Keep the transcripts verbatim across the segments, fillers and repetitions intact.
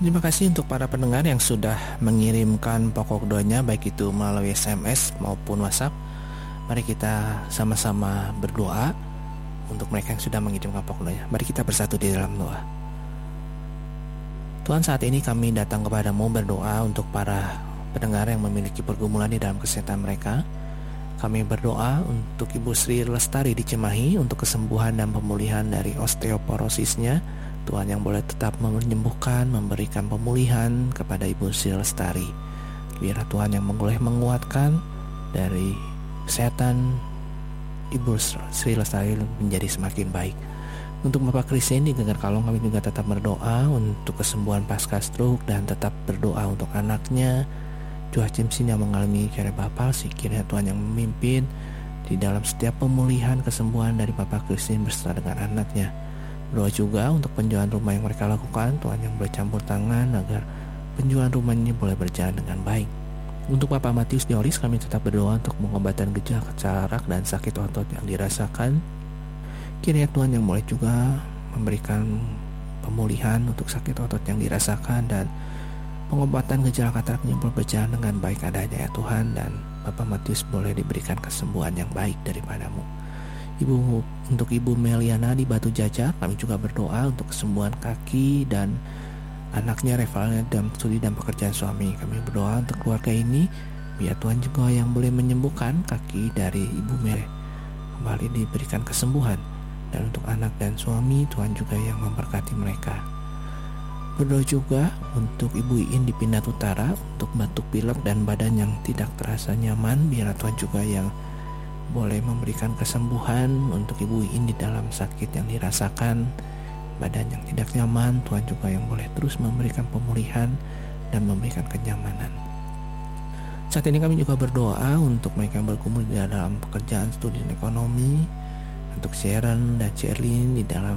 Terima kasih untuk para pendengar yang sudah mengirimkan pokok doanya, baik itu melalui S M S maupun WhatsApp. Mari kita sama-sama berdoa untuk mereka yang sudah mengirimkan pokok doanya. Mari kita bersatu di dalam doa. Tuhan, saat ini kami datang kepadamu berdoa untuk para pendengar yang memiliki pergumulan di dalam kesehatan mereka. Kami berdoa untuk Ibu Sri Lestari di Cimahi untuk kesembuhan dan pemulihan dari osteoporosisnya. Tuhan yang boleh tetap menyembuhkan, memberikan pemulihan kepada Ibu Sri Lestari. Biar Tuhan yang boleh menguatkan dari kesehatan Ibu Sri Lestari menjadi semakin baik. Untuk Bapak Christian di Gegar Kalong, kami juga tetap berdoa untuk kesembuhan pasca stroke dan tetap berdoa untuk anaknya Joachim Sin yang mengalami cerebral palsy. Kiranya Tuhan yang memimpin di dalam setiap pemulihan kesembuhan dari Bapak Christian beserta dengan anaknya. Berdoa juga untuk penjualan rumah yang mereka lakukan, Tuhan yang boleh campur tangan agar penjualan rumah ini boleh berjalan dengan baik. Untuk Bapak Matius Dioris, kami tetap berdoa untuk pengobatan gejala carak dan sakit otot yang dirasakan. Kiranya Tuhan yang boleh juga memberikan pemulihan untuk sakit otot yang dirasakan dan pengobatan gejala kataraknya boleh berjalan dengan baik adanya ya Tuhan, dan Bapak Matius boleh diberikan kesembuhan yang baik daripadamu. Ibu, untuk Ibu Meliana di Batu Jajar, kami juga berdoa untuk kesembuhan kaki dan anaknya Revalnya dalam studi dan pekerjaan suami. Kami berdoa untuk keluarga ini, biar Tuhan juga yang boleh menyembuhkan kaki dari Ibu Mel kembali diberikan kesembuhan, dan untuk anak dan suami Tuhan juga yang memberkati mereka. Berdoa juga untuk Ibu Iin di Pindah Utara untuk batuk pilek dan badan yang tidak terasa nyaman, biar Tuhan juga yang boleh memberikan kesembuhan untuk Ibu Iin di dalam sakit yang dirasakan, badan yang tidak nyaman. Tuhan juga yang boleh terus memberikan pemulihan dan memberikan kenyamanan. Saat ini kami juga berdoa untuk mereka yang bergumul di dalam pekerjaan studi dan ekonomi, untuk Sharon dan Sherlyn di dalam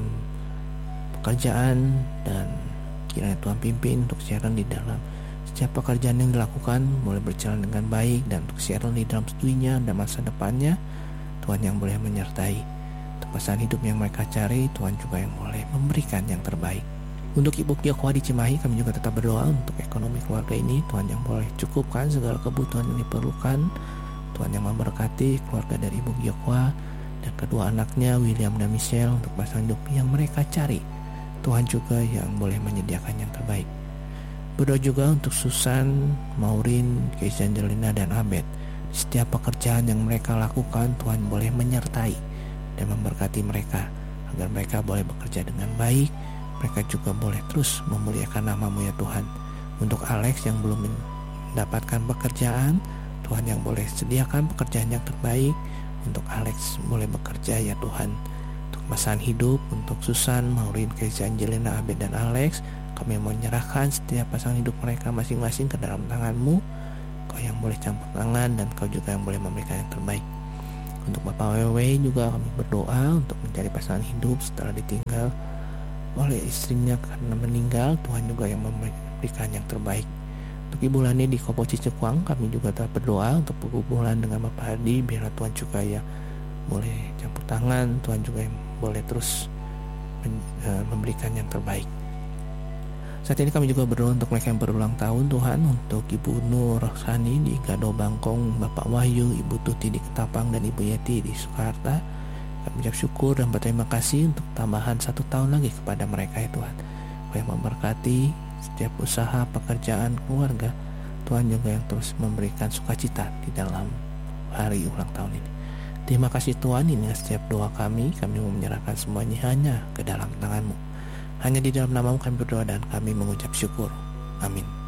pekerjaan, dan kiranya Tuhan pimpin untuk Sharon di dalam setiap pekerjaan yang dilakukan boleh berjalan dengan baik, dan untuk Sharon di dalam studinya dan masa depannya Tuhan yang boleh menyertai. Untuk pasangan hidup yang mereka cari, Tuhan juga yang boleh memberikan yang terbaik. Untuk Ibu Gyokwa di Cimahi, kami juga tetap berdoa untuk ekonomi keluarga ini. Tuhan yang boleh cukupkan segala kebutuhan yang diperlukan. Tuhan yang memberkati keluarga dari Ibu Gyokwa dan kedua anaknya William dan Michelle untuk pasangan hidup yang mereka cari. Tuhan juga yang boleh menyediakan yang terbaik. Berdoa juga untuk Susan, Maureen, Keisha Angelina dan Abed. Setiap pekerjaan yang mereka lakukan, Tuhan boleh menyertai dan memberkati mereka agar mereka boleh bekerja dengan baik. Mereka juga boleh terus memuliakan nama-Mu ya Tuhan. Untuk Alex yang belum mendapatkan pekerjaan, Tuhan yang boleh sediakan pekerjaan yang terbaik untuk Alex boleh bekerja ya Tuhan. Untuk pasangan hidup, untuk Susan, Maureen, Keisha Angelina, Abed dan Alex, kami menyerahkan setiap pasangan hidup mereka masing-masing ke dalam tangan-Mu. Kau yang boleh campur tangan dan Kau juga yang boleh memberikan yang terbaik. Untuk Bapak Wewe juga kami berdoa untuk mencari pasangan hidup setelah ditinggal oleh istrinya karena meninggal. Tuhan juga yang memberikan yang terbaik. Untuk Ibu Lani di Kopo Cicekuang, kami juga telah berdoa untuk perhubungan dengan Bapak Hadi, biarlah Tuhan juga yang boleh campur tangan. Tuhan juga yang boleh terus memberikan yang terbaik. Saat ini kami juga berdoa untuk mereka yang berulang tahun Tuhan, untuk Ibu Nur Rohsani di Gado Bangkong, Bapak Wahyu, Ibu Tuti di Ketapang, dan Ibu Yeti di Sukarta. Kami ucap syukur dan berterima kasih untuk tambahan satu tahun lagi kepada mereka ya Tuhan. Kau yang memberkati setiap usaha, pekerjaan, keluarga. Tuhan juga yang terus memberikan sukacita di dalam hari ulang tahun ini. Terima kasih Tuhan, ini setiap doa kami. Kami mau menyerahkan semuanya hanya ke dalam tangan-Mu. Hanya di dalam nama-Mu kami berdoa dan kami mengucap syukur. Amin.